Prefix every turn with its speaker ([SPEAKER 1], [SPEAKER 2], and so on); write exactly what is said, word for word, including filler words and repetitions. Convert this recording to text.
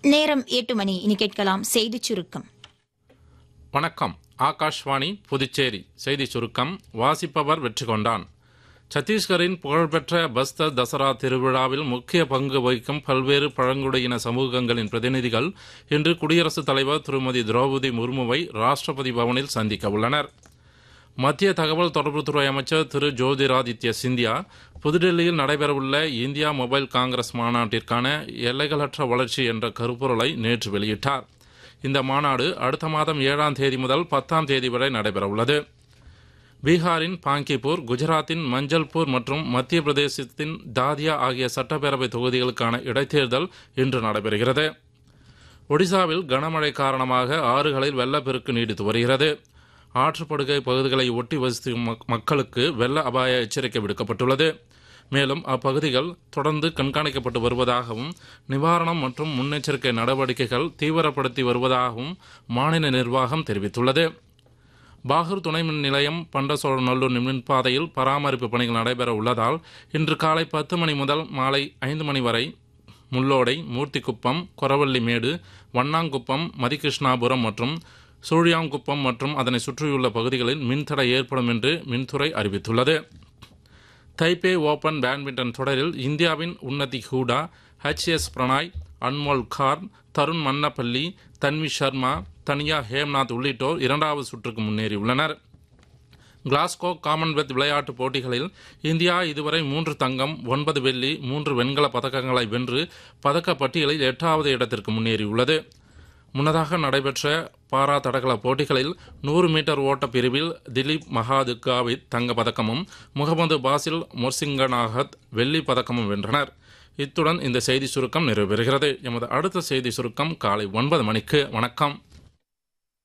[SPEAKER 1] நேரம் எட்டு மணி. இனி கேட்கலாம் செய்திச் சுருக்கம்.
[SPEAKER 2] வணக்கம். ஆகாஷ்வாணி புதுச்சேரி செய்தி சுருக்கம் வாசிப்பவர் வெற்றி கொண்டான். சத்தீஸ்கரின் புகழ்பெற்ற பஸ்தர் தசரா திருவிழாவில் முக்கிய பங்கு வகிக்கும் பல்வேறு பழங்குடியின சமூகங்களின் பிரதிநிதிகள் இன்று குடியரசுத் தலைவர் திருமதி திரௌபதி முர்முவை ராஷ்டிரபதி பவனில் சந்திக்க உள்ளனர். மத்திய தகவல் தொடர்புத்துறை அமைச்சர் திரு ஜோதிராதித்ய சிந்தியா புதுடெல்லியில் நடைபெறவுள்ள இந்தியா மொபைல் காங்கிரஸ் மாநாட்டிற்கான எல்லைகளற்ற வளர்ச்சி என்ற கருப்பொருளை நேற்று வெளியிட்டார். இந்த மாநாடு அடுத்த மாதம் ஏழாம் தேதி முதல் பத்தாம் தேதி வரை நடைபெறவுள்ளது. பீகாரின் பாங்கிப்பூர், குஜராத்தின் மஞ்சள்பூர் மற்றும் மத்திய பிரதேசத்தின் தாதியா ஆகிய சட்டப்பேரவை தொகுதிகளுக்கான இடைத்தேர்தல் இன்று நடைபெறுகிறது. ஒடிசாவில் கனமழை காரணமாக ஆறுகளில் வெள்ளப்பெருக்கு நீடித்து வருகிறது. ஆற்றுப்படுகை பகுதிகளை ஒட்டி வசிக்கும் மக்களுக்கு வெள்ள அபாய எச்சரிக்கை விடுக்கப்பட்டுள்ளது. மேலும் அப்பகுதிகள் தொடர்ந்து கண்காணிக்கப்பட்டு வருவதாகவும் நிவாரணம் மற்றும் முன்னெச்சரிக்கை நடவடிக்கைகள் தீவிரப்படுத்தி வருவதாகவும் மாநில நிர்வாகம் தெரிவித்துள்ளது. பாகூர் துணை மின் நிலையம் பண்டசோழநல்லூர் மின்பாதையில் பராமரிப்பு பணிகள் நடைபெற உள்ளதால் இன்று காலை பத்து மணி முதல் மாலை ஐந்து மணி வரை முள்ளோடை, மூர்த்திக்குப்பம், கொரவள்ளிமேடு, வண்ணாங்குப்பம், மதிகிருஷ்ணாபுரம் மற்றும் சூழியாங்குப்பம் மற்றும் அதனை சுற்றியுள்ள பகுதிகளில் மின்தடை ஏற்படும் என்று மின்துறை அறிவித்துள்ளது. தைப்பே ஓபன் பேட்மிண்டன் தொடரில் இந்தியாவின் Unnati Hooda, H S Prannoy, Anmol car, Tarun Mannepalli, தன்வி சர்மா, தனியா ஹேம்நாத் உள்ளிட்டோர் இரண்டாவது சுற்றுக்கு முன்னேறியுள்ளனர். கிளாஸ்கோ காமன்வெல்த் விளையாட்டுப் போட்டிகளில் இந்தியா இதுவரை மூன்று தங்கம், ஒன்பது வெள்ளி, மூன்று வெண்கல பதக்கங்களை வென்று பதக்க பட்டியலில் எட்டாவது இடத்திற்கு முன்னேறியுள்ளது. முன்னதாக நடைபெற்ற பாரா தடகள போட்டிகளில் நூறு மீட்டர் ஓட்ட பிரிவில் திலீப் மகாதுக்காவித் தங்கப் பதக்கமும் முகமது பாசில் மொர்சிங்கனாகத் வெள்ளி பதக்கமும் வென்றனர். இத்துடன் இந்த செய்தி சுருக்கம் நிறைவு பெறுகிறது. எமது அடுத்த செய்தி சுருக்கம் காலை ஒன்பது மணிக்கு. வணக்கம்.